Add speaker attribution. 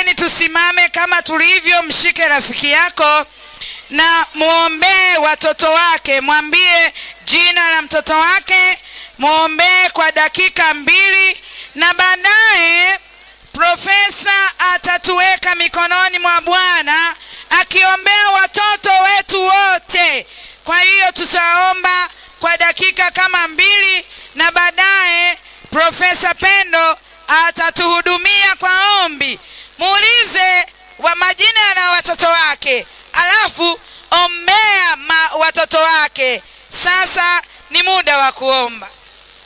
Speaker 1: Natamani tusimame kama tulivyo, mshike rafiki yako na muombee watoto wake. Mwambie jina la mtoto wake, muombee kwa dakika 2, na baadaye profesa atatuweka mikononi mwa Bwana akiombea watoto wetu wote. Kwa hiyo tutaomba kwa dakika kama 2, na baadaye Profesa Pendo atatuhudumia kwa ombi. Muulize wa majina na watoto wake, alafu ombea watoto wake. Sasa ni muda wa kuomba.